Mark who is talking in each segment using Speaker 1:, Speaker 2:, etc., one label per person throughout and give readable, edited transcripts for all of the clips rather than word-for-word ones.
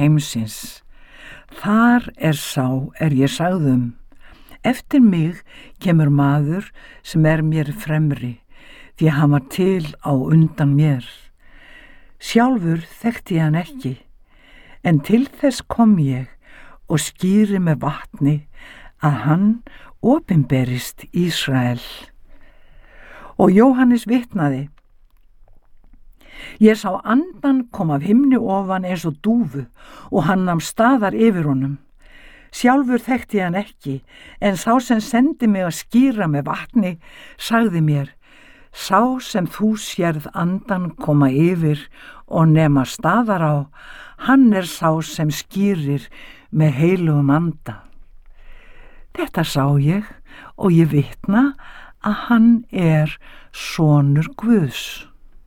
Speaker 1: heimsins. Þar sá ég sagðum. Eftir mig kemur maður sem mér fremri, því hann var til á undan mér. Sjálfur þekkti ég hann ekki, en til þess kom ég og skýri með vatni að hann opinberist Ísrael. Og Jóhannes vitnaði: Ég sá andan kom af himni ofan eins og dúfu og hann nam staðar yfir honum. Sjálfur þekkti ég hann ekki, en sá sem sendi mig að skýra með vatni sagði mér: Sá sem þú sérð andan koma yfir og nema staðar á, hann sá sem skýrir með heilugum anda. Þetta sá ég og ég vitna að hann sonur Guðs.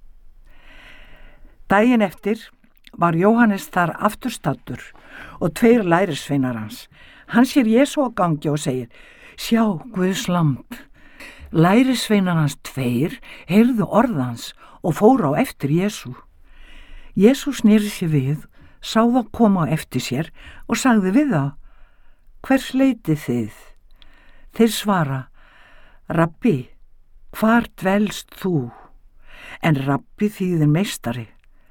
Speaker 1: Daginn eftir var Jóhannes þar afturstaddur og 2 lærisveinar hans. Hann sér Jesú á gangi og segir: Sjá, Guðs lamb. Lærisveinar hans 2 heyrðu orð hans og fóru á eftir Jesú. Jesú sneri sér við, sá þá koma á eftir sér og sagði við þá: Hvers leitið þið? Þeir svara: Rabbi, hvar dvelst þú? En rabbi þýðir meistari.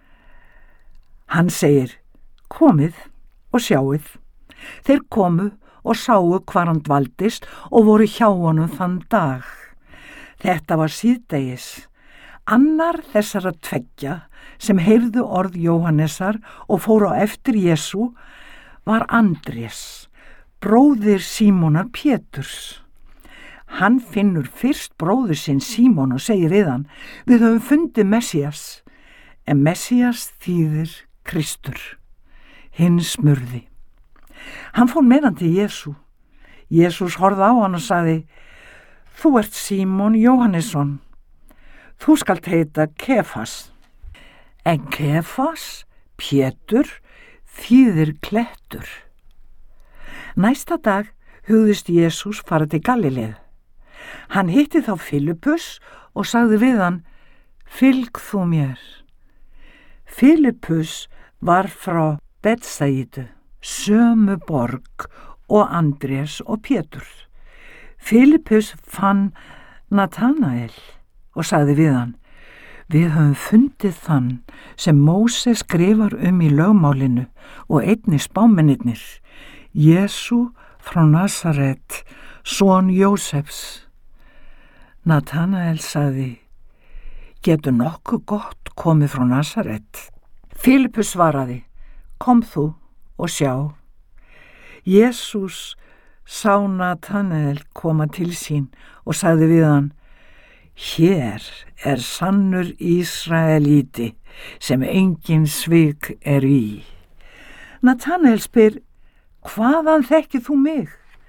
Speaker 1: Hann segir: Komið og sjáið. Þeir komu og sáu hvar hann dvaldist og voru hjá honum þann dag. Þetta var síðdegis. Annar þessara 2 sem heyrðu orð Jóhannesar og fóru á eftir Jesú var Andrés, bróðir Símonar Péturs. Hann finnur fyrst bróður sinn Símon og segir við hann: Við höfum fundið Messías. En Messías þýðir Kristur, hinn smurði. Hann fór með hann til Jesú. Jesús horfði á hann og sagði: Þú ert Símon Jóhannesson. Þú skalt heita Kefas. En Kefas, Pétur, þýðir klettur. Næsta dag hugðist Jesús fara til Galileu. Hann hitti þá Filippus og sagði við hann: Fylg þú mér. Filippus var frá Betsaídu, sömu borg og Andrés og Pétur. Filippus fann Natanael og sagði við hann: Við höfum fundið þann sem Móse skrifar í lögmálinu og einnig spámennirnir, Jesú frá Nasaret, son Jósefs. Natanael sagði: Getur nokkuð gott komið frá Nasaret? Filippus svaraði: Kom þú og sjá. Jesús sá Natanael koma til sín og sagði við hann: Hér sannur Ísraelíti sem engin svik í. Natanael spyr: Hvaðan þekkir þú mig?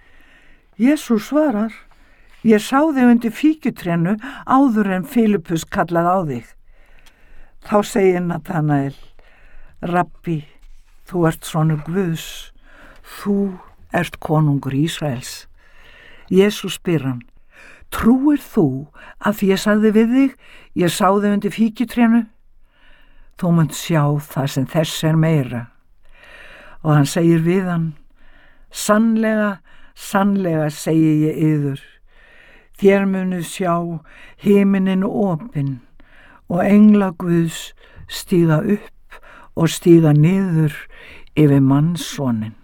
Speaker 1: Jesús svarar: Ég sá þig undir fíkjutrénu áður en Filippus kallaði á þig. Þá segir Natanael: Rabbi, þú ert sonur Guðs, þú ert konungur Ísraels. Jesús spyr hann: Trúir þú að því ég sagði við þig, ég sá þig undir fíkjutrénu? Þú munt sjá það sem þess meira. Og hann segir við hann: Sannlega, sannlega segi ég yður, þér munuð sjá himinin opinn og engla Guðs stíga upp og stíga niður yfir mannssonin.